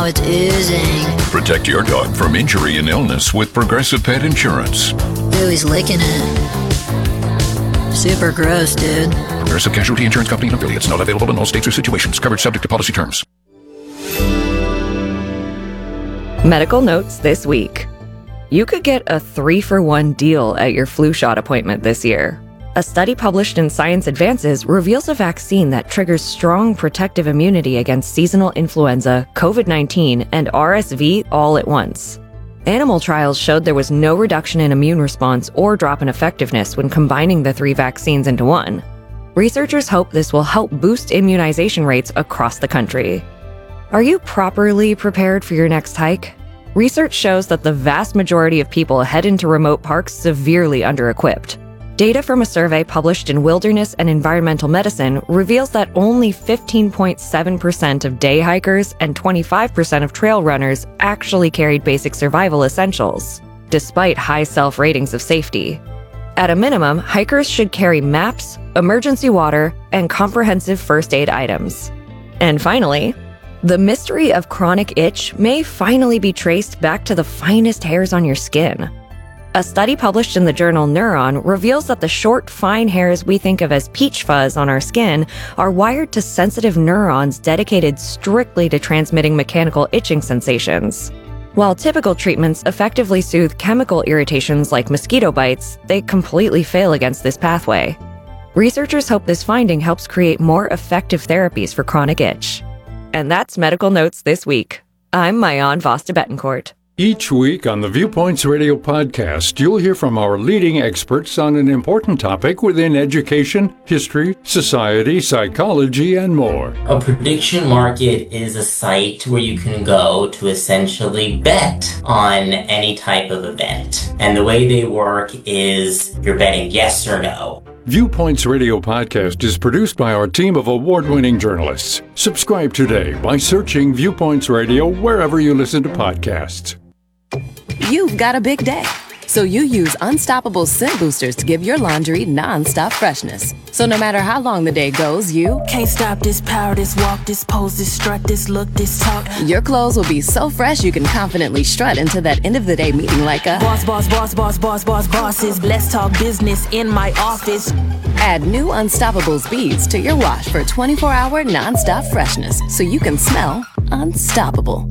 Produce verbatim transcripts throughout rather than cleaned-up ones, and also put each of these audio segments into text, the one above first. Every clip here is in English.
It's oozing. Protect your dog from injury and illness with Progressive Pet Insurance. Ooh, he's licking it. Super gross, dude. Progressive Casualty Insurance Company and affiliates. Not available in all states or situations. Coverage subject to policy terms. Medical notes this week. You could get a three-for-one deal at your flu shot appointment this year. A study published in Science Advances reveals a vaccine that triggers strong protective immunity against seasonal influenza, COVID nineteen, and R S V all at once. Animal trials showed there was no reduction in immune response or drop in effectiveness when combining the three vaccines into one. Researchers hope this will help boost immunization rates across the country. Are you properly prepared for your next hike? Research shows that the vast majority of people head into remote parks severely under-equipped. Data from a survey published in Wilderness and Environmental Medicine reveals that only fifteen point seven percent of day hikers and twenty-five percent of trail runners actually carried basic survival essentials, despite high self-ratings of safety. At a minimum, hikers should carry maps, emergency water, and comprehensive first aid items. And finally, the mystery of chronic itch may finally be traced back to the finest hairs on your skin. A study published in the journal Neuron reveals that the short, fine hairs we think of as peach fuzz on our skin are wired to sensitive neurons dedicated strictly to transmitting mechanical itching sensations. While typical treatments effectively soothe chemical irritations like mosquito bites, they completely fail against this pathway. Researchers hope this finding helps create more effective therapies for chronic itch. And that's Medical Notes this week. I'm Mayan Vasta Betancourt. Each week on the Viewpoints Radio podcast, you'll hear from our leading experts on an important topic within education, history, society, psychology, and more. A prediction market is a site where you can go to essentially bet on any type of event. And the way they work is you're betting yes or no. Viewpoints Radio podcast is produced by our team of award-winning journalists. Subscribe today by searching Viewpoints Radio wherever you listen to podcasts. You've got a big day, so you use Unstoppable Scent Boosters to give your laundry non-stop freshness. So no matter how long the day goes, you can't stop this power, this walk, this pose, this strut, this look, this talk. Your clothes will be so fresh you can confidently strut into that end of the day meeting like a boss, boss, boss, boss, boss, boss, bosses. Let's talk business in my office. Add new Unstoppable beads to your wash for twenty-four hour non-stop freshness so you can smell unstoppable.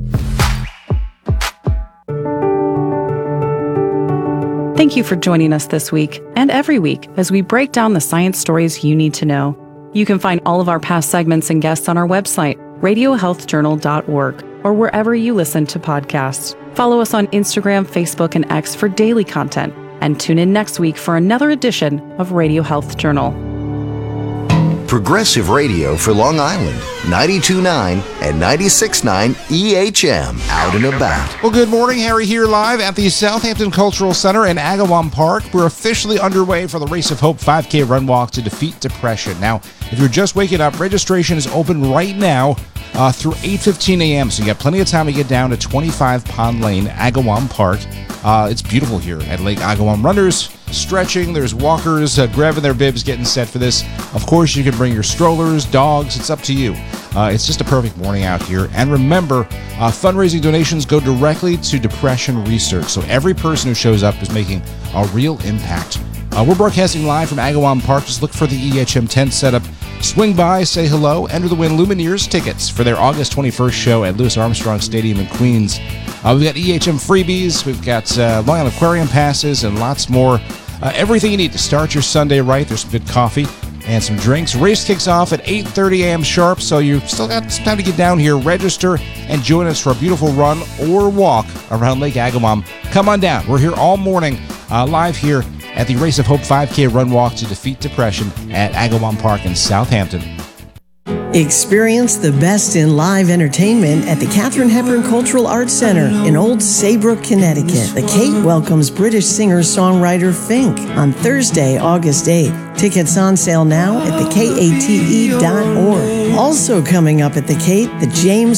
Thank you for joining us this week and every week as we break down the science stories you need to know. You can find all of our past segments and guests on our website, radio health journal dot org, or wherever you listen to podcasts. Follow us on Instagram, Facebook, and X for daily content, and tune in next week for another edition of Radio Health Journal. Progressive Radio for Long Island, ninety-two point nine and ninety-six point nine E H M, out and about. Well, good morning. Harry here live at the Southampton Cultural Center in Agawam Park. We're officially underway for the Race of Hope five K Run Walk to defeat depression. Now, if you're just waking up, registration is open right now uh, through eight fifteen a.m., so you got plenty of time to get down to twenty-five Pond Lane, Agawam Park. Uh, it's beautiful here at Lake Agawam. Runners stretching, there's walkers uh, grabbing their bibs, getting set for this. Of course, you can bring your strollers, dogs, it's up to you. Uh, it's just a perfect morning out here. And remember, uh, fundraising donations go directly to depression research. So every person who shows up is making a real impact. Uh, we're broadcasting live from Agawam Park. Just look for the E H M tent setup. Swing by, say hello, enter the win Lumineers tickets for their August twenty-first show at Louis Armstrong Stadium in Queens. Uh, we've got E H M freebies, we've got uh, Long Island Aquarium passes, and lots more. Uh, everything you need to start your Sunday right. There's some good coffee and some drinks. Race kicks off at eight thirty a.m. sharp, so you've still got some time to get down here, register, and join us for a beautiful run or walk around Lake Agawam. Come on down. We're here all morning, uh, live here at the Race of Hope five K Run Walk to defeat depression at Agawam Park in Southampton. Experience the best in live entertainment at the Katharine Hepburn Cultural Arts Center in Old Saybrook, Connecticut. The Cape welcomes British singer-songwriter Fink on Thursday, August eighth. Tickets on sale now at the K A T E dot org. Also coming up at the Cape, the James